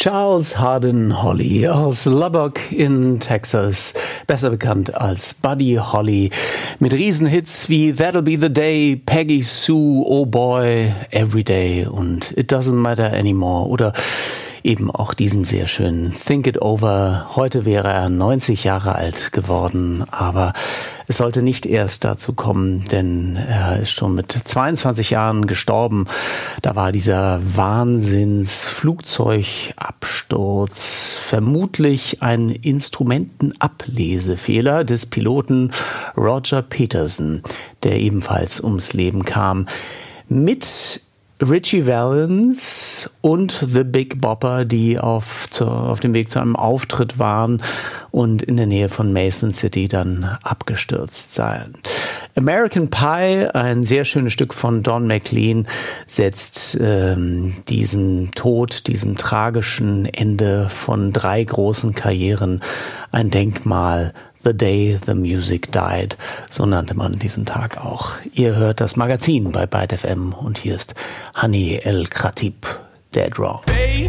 Charles Hardin Holly aus Lubbock in Texas, besser bekannt als Buddy Holly, mit Riesenhits wie That'll Be the Day, Peggy Sue, Oh Boy, Every Day und It Doesn't Matter Anymore oder eben auch diesen sehr schönen Think It Over. Heute wäre er 90 Jahre alt geworden, aber es sollte nicht erst dazu kommen, denn er ist schon mit 22 Jahren gestorben. Da war dieser Wahnsinnsflugzeugabsturz vermutlich ein Instrumentenablesefehler des Piloten Roger Peterson, der ebenfalls ums Leben kam. Mit Ritchie Valens und The Big Bopper, die auf dem Weg zu einem Auftritt waren und in der Nähe von Mason City dann abgestürzt seien. American Pie, ein sehr schönes Stück von Don McLean, setzt diesem Tod, diesem tragischen Ende von 3 großen Karrieren ein Denkmal. The Day the Music Died, so nannte man diesen Tag auch. Ihr hört das Magazin bei Byte FM und hier ist Hani El Khatib, Dead Wrong.